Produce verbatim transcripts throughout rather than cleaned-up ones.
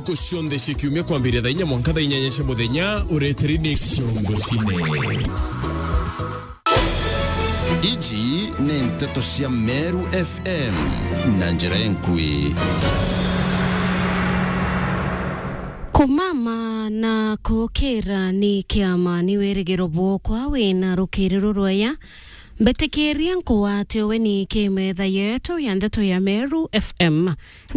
ntuko shonde shikiumia kwambirira inya mwanka da inyanyesha muthenya ureterine shongo cine. Iji ni Nteto cia Meru F M na njira enkui. Kumama na kukira ni kiama ni weregero bwokwa wina rukiriro rwaya mbetekeria nkuwate we ni kimetha yetu ya Nteto ya Meru F M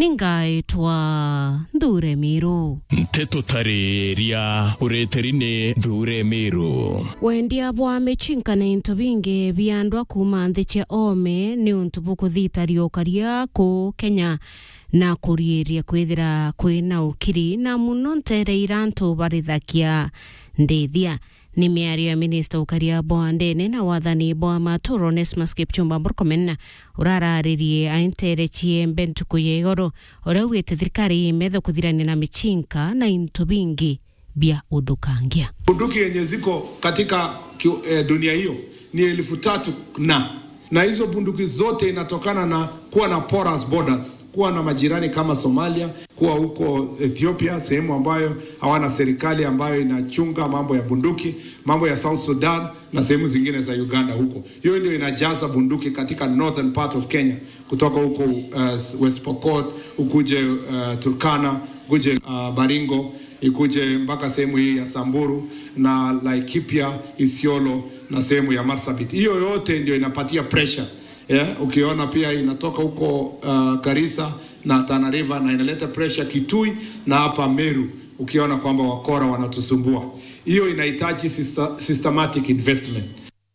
ningaitwa Ndure Miru. Nteto tareria ureterine Ndure Miru. Wendia bwa mechinkana into bingi biandwa kuma nthia ome ni untu bukuthitario karia ku Kenya na kurieria kwithira kwina ukiri na muno ntereira antu barithakia ndithia. Ni miario ya Minister ukaria boandene na wathani boa maturo Onesmus Kipchumba Murkomen urararirie ainterechie mbentuku ya igoro ora wete thirikari imetho kuthirania na michinka na into bingi bia udhukangia. Bunduki yenye ziko katika eh, dunia hiyo ni elfu tatu na na hizo bunduki zote inatokana na kuwa na porous borders, kuwa na majirani kama Somalia, kuwa huko Ethiopia, sehemu ambayo hawana serikali ambayo inachunga mambo ya bunduki, mambo ya South Sudan na sehemu zingine za Uganda huko. Hiyo ndio inajaza bunduki katika northern part of Kenya, kutoka huko uh, West Pokot, ukuje uh, Turkana, ukuje uh, Baringo, ikuje mpaka sehemu hii ya Samburu na Laikipia, Isiolo na sehemu ya Marsabit. Hiyo yote ndio inapatia pressure. Yeah, ukiona pia inatoka huko uh, Garissa na Tana River na inaleta pressure Kitui na hapa Meru, ukiona kwamba wakora wanatusumbua. Hiyo inahitaji systematic investment.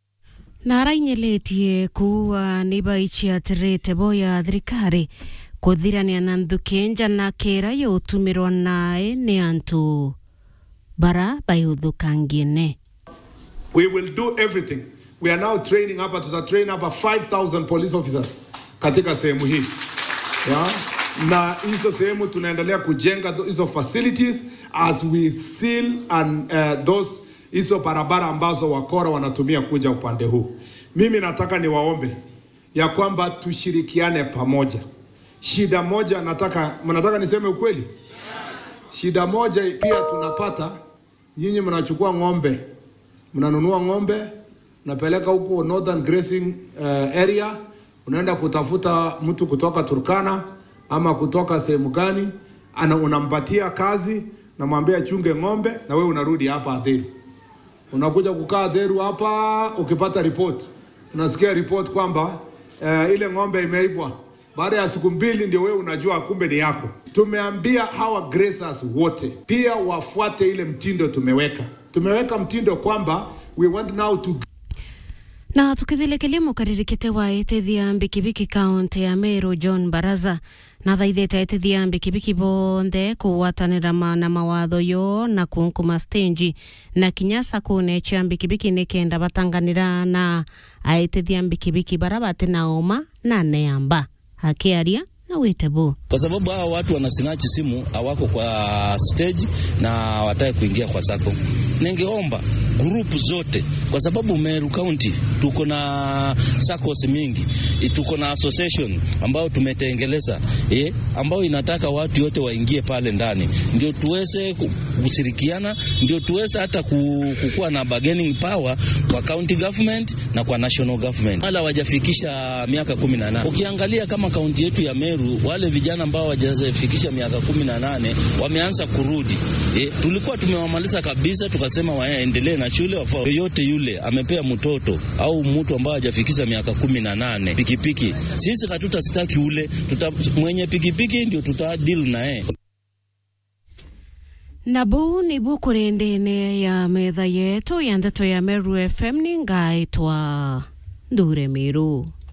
Nara inyeletie kuwa nibaichi atirete boya thirikari kuthirania na nthukenja na kera ya utumirwa nae ni antu bara bayuthukangiene. We will do everything. We are now training hapa, tuta train hapa five thousand police officers katika sehemu hii. Yeah? Na hizo sehemu tunaendelea kujenga hizo facilities as we seal and uh, those hizo barabara ambazo wakora wanatumia kuja upande huu. Mimi nataka niwaombe ya kwamba tushirikiane pamoja. Shida moja nataka, mnataka niseme ukweli? Shida moja pia tunapata, nyinyi mnachukua ng'ombe, mnanunua ng'ombe, napeleka huko northern grazing uh, area, unaenda kutafuta mtu kutoka Turkana ama kutoka sehemu gani, ana unampatia kazi na mwambie chunge ng'ombe na wewe unarudi hapa Atheru. Unakuja kukaa Atheru hapa, ukipata report, unasikia report kwamba uh, ile ng'ombe imeibwa. Baada ya siku mbili ndio wewe unajua kumbe ni yako. Tumeambia hawa grazers wote pia wafuate ile mtindo tumeweka. Tumeweka mtindo kwamba we want now to na tukithilekele mukaririkite wa etethia mbikibiki kaunti ya Meru John Baraza na thaithete etethia mbikibiki bonde kuwatanira na mawatho yo na kunkuma stage na kinyasa kune cha mbikibiki nikenda batanganira na aetethia mbikibiki barabate na oma na neamba hakiaria na witebu. Kwa sababu hao watu wanasinachi simu hawako kwa stage na wataka kuingia kwa sako. Ningeomba group zote, kwa sababu Meru County tuko na SACCOS mingi, tuko na association ambao tumetengeleza eh, ambao inataka watu wote waingie pale ndani, ndio tuweze kushirikiana, ndio tuweze hata kukua na bargaining power kwa county government na kwa national government. Wala wajafikisha miaka kumi na nane. Ukiangalia kama county yetu ya Meru, wale vijana ambao wajafikisha miaka kumi na nane wameanza kurudi. Eh, tulikuwa tumewamaliza kabisa, tukasema waendelee na shule. Wafao yote yule amepea mtoto au mtu ambao hajafikisha miaka kumi na nane pikipiki, sisi hatutasitaki ule, tuta mwenye pikipiki ndio tuta deal naye. Nabu ni bukurendene ya metha yetu ya Nteto ya Meru F M ningaitwa Ndure Miru.